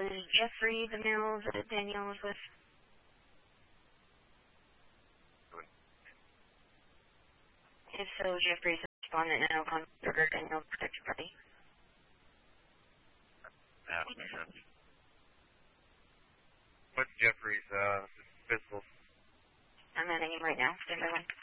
Was Jeffrey the male that Danielle was with? If so, Jeffrey's a respondent now on Burger Danielle protected party. That makes sense. What's Jeffrey's physical? I'm adding him right now. Stand by one.